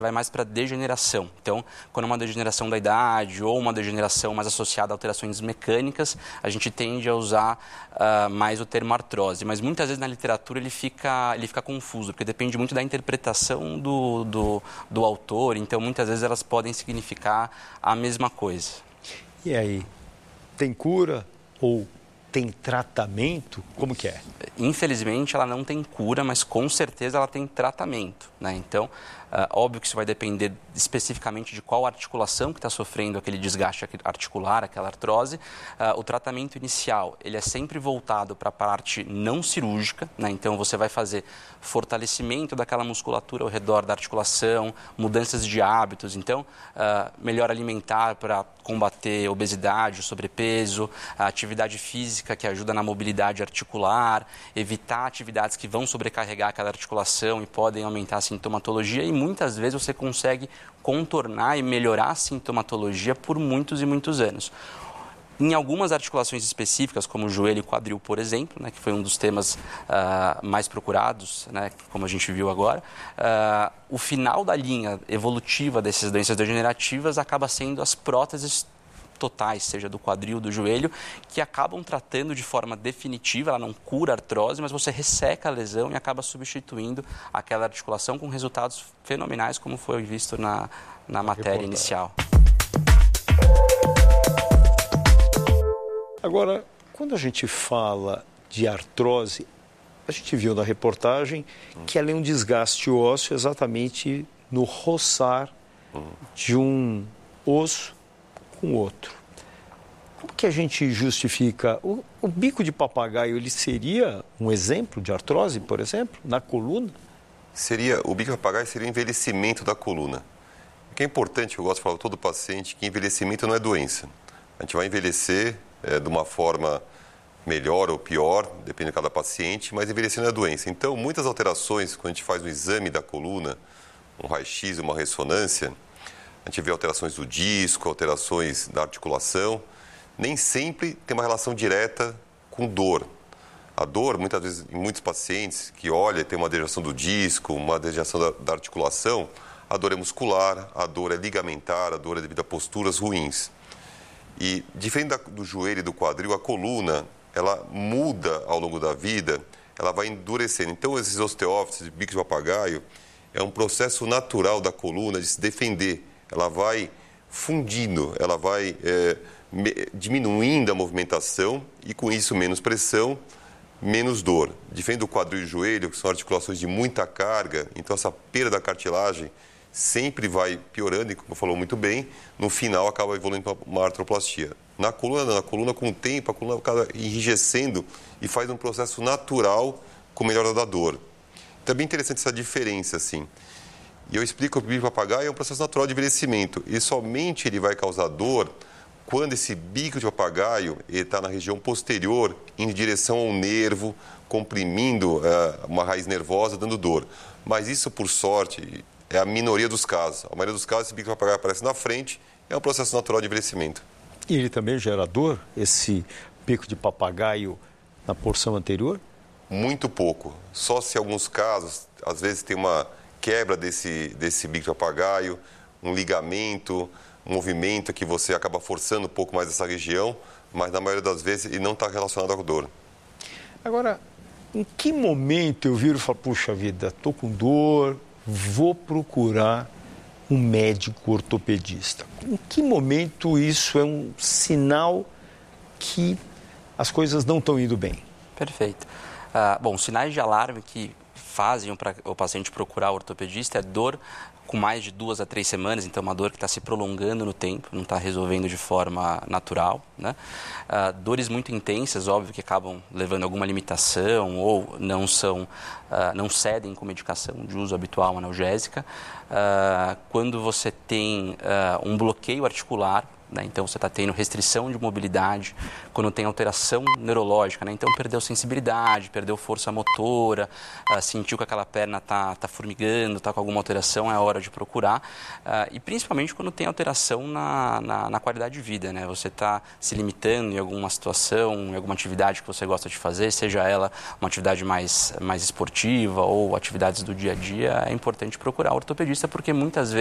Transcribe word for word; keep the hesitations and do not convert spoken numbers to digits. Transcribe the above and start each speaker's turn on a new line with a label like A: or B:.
A: vai mais para degeneração. Então, quando é uma degeneração da idade ou uma degeneração mais associada a alterações mecânicas, a gente tende a usar uh, mais o termo artrose. Mas muitas vezes na literatura ele fica, ele fica confuso, porque depende muito da interpretação do, do, do autor. Então, muitas vezes elas podem significar a mesma coisa.
B: E aí, tem cura ou tem tratamento? Como que é?
A: Infelizmente, ela não tem cura, mas com certeza ela tem tratamento, né? Então, Uh, óbvio que isso vai depender especificamente de qual articulação que está sofrendo aquele desgaste articular, aquela artrose. Uh, o tratamento inicial, ele é sempre voltado para a parte não cirúrgica, né? Então, você vai fazer fortalecimento daquela musculatura ao redor da articulação, mudanças de hábitos. Então, uh, melhor alimentar para combater obesidade, sobrepeso, a atividade física que ajuda na mobilidade articular, evitar atividades que vão sobrecarregar aquela articulação e podem aumentar a sintomatologia e muitas vezes você consegue contornar e melhorar a sintomatologia por muitos e muitos anos. Em algumas articulações específicas, como o joelho e quadril, por exemplo, né, que foi um dos temas uh, mais procurados, né, como a gente viu agora, uh, o final da linha evolutiva dessas doenças degenerativas acaba sendo as próteses totais, seja do quadril, do joelho, que acabam tratando de forma definitiva, ela não cura a artrose, mas você resseca a lesão e acaba substituindo aquela articulação com resultados fenomenais, como foi visto na, na matéria inicial.
B: Agora, quando a gente fala de artrose, a gente viu na reportagem que ela é um desgaste ósseo exatamente no roçar de um osso com outro. Como que a gente justifica? O, o bico de papagaio, ele seria um exemplo de artrose, por exemplo, na coluna?
C: Seria, o bico de papagaio seria o envelhecimento da coluna. O que é importante, eu gosto de falar para todo paciente, que envelhecimento não é doença. A gente vai envelhecer é, de uma forma melhor ou pior, depende de cada paciente, mas envelhecer não é doença. Então, muitas alterações, quando a gente faz um exame da coluna, um raio-x, uma ressonância, a gente vê alterações do disco, alterações da articulação, nem sempre tem uma relação direta com dor. A dor, muitas vezes, em muitos pacientes que olham, tem uma degeneração do disco, uma degeneração da, da articulação, a dor é muscular, a dor é ligamentar, a dor é devido a posturas ruins. E, diferente da, do joelho e do quadril, a coluna, ela muda ao longo da vida, ela vai endurecendo. Então, esses osteófitos, bico de papagaio, é um processo natural da coluna de se defender. Ela vai fundindo, ela vai é, me, diminuindo a movimentação e, com isso, menos pressão, menos dor. Diferente do quadril e joelho, que são articulações de muita carga, então essa perda da cartilagem sempre vai piorando e, como falou muito bem, no final acaba evoluindo para uma artroplastia. Na coluna, na coluna, com o tempo, a coluna acaba enrijecendo e faz um processo natural com melhora da dor. Então é bem interessante essa diferença, assim. E eu explico que o bico de papagaio é um processo natural de envelhecimento e somente ele vai causar dor quando esse bico de papagaio está na região posterior, em direção ao nervo, comprimindo uh, uma raiz nervosa, dando dor. Mas isso, por sorte, é a minoria dos casos. A maioria dos casos, esse bico de papagaio aparece na frente, é um processo natural de envelhecimento.
B: E ele também gera dor, esse bico de papagaio na porção anterior?
C: Muito pouco. Só se em alguns casos, às vezes tem uma quebra desse, desse bico de papagaio, um ligamento, um movimento que você acaba forçando um pouco mais essa região, mas na maioria das vezes ele não está relacionado à dor.
B: Agora, em que momento eu viro e falo, puxa vida, estou com dor, vou procurar um médico ortopedista? Em que momento isso é um sinal que as coisas não estão indo bem?
A: Perfeito. Ah, bom, sinais de alarme que fazem para o paciente procurar o ortopedista é dor com mais de duas a três semanas, então uma dor que está se prolongando no tempo, não está resolvendo de forma natural, né? Uh, dores muito intensas, óbvio, que acabam levando a alguma limitação ou não são, uh, não cedem com medicação de uso habitual analgésica. Uh, quando você tem uh, um bloqueio articular né? Então você está tendo restrição de mobilidade, quando tem alteração neurológica, né? Então perdeu sensibilidade, perdeu força motora, uh, sentiu que aquela perna está tá formigando, está com alguma alteração, é hora de procurar. Uh, e principalmente quando tem alteração na, na, na qualidade de vida, né? Você está se limitando em alguma situação, em alguma atividade que você gosta de fazer, seja ela uma atividade mais, mais esportiva ou atividades do dia a dia, é importante procurar o ortopedista, porque muitas vezes